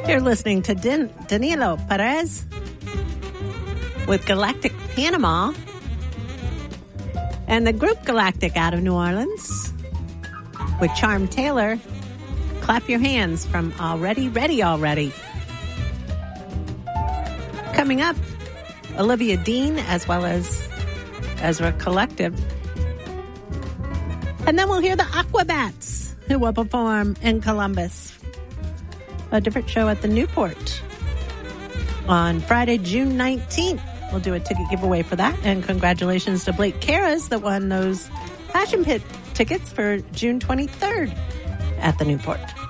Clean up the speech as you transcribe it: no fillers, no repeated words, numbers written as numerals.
You're listening to Danilo Perez with Galactic Panama and the group Galactic out of New Orleans with Charm Taylor. Clap your hands from Already Ready Already. Coming up, Olivia Dean as well as Ezra Collective. And then we'll hear the Aquabats, who will perform in Columbus. A different show at the Newport on Friday, June 19th. We'll do a ticket giveaway for that. And congratulations to Blake Karras that won those Passion Pit tickets for June 23rd at the Newport.